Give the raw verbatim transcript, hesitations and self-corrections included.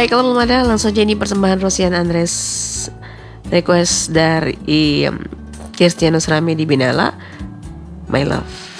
Baik, kalau belum ada, langsung aja ini persembahan Rosian Andres, request dari um, Cristiano Ramey di Binala, My Love.